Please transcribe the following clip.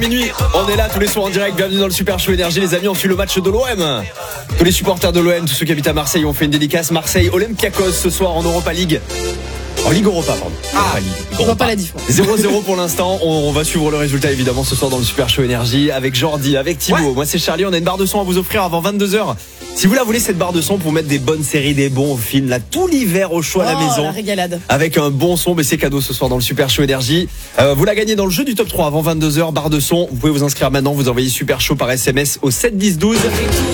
Minuit, on est là tous les soirs en direct, bienvenue dans le Super Show Énergie les amis, on suit le match de l'OM. Tous les supporters de l'OM, tous ceux qui habitent à Marseille ont fait une dédicace. Marseille, Olympiakos ce soir en Europa League. En Ligue Europa, pardon. Europa League. On voit pas la différence. 0-0 pour l'instant, on va suivre le résultat évidemment ce soir dans le Super Show Énergie avec Jordi, avec Thibaut. Ouais. Moi c'est Charlie, on a une barre de son à vous offrir avant 22h. Si vous la voulez cette barre de son pour mettre des bonnes séries, des bons films, là tout l'hiver au chaud à la maison. La régalade. Avec un bon son, mais c'est cadeau ce soir dans le Super Show Énergie. Vous la gagnez dans le jeu du top 3 avant 22h, barre de son. Vous pouvez vous inscrire maintenant, vous envoyez Super Show par SMS au 7 10 12.